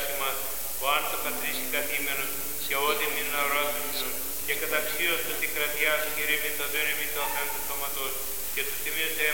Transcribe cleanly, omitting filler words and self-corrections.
ημάς, ο αν το πατρίσι καθήμενος και όδη μην αυράσωσον, και καταξίως το την κρατιά σου Κύριε μη το δίνει μη το αφέν του σώματος, και του τιμίου